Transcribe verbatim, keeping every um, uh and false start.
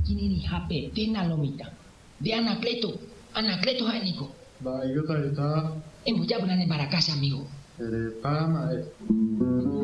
Kinini hape tena lomita. De Anacleto, Anacleto Jánico. Va, yo tarita. Hemos ya hablado en Baracasa, amigo. Erepa, maestro.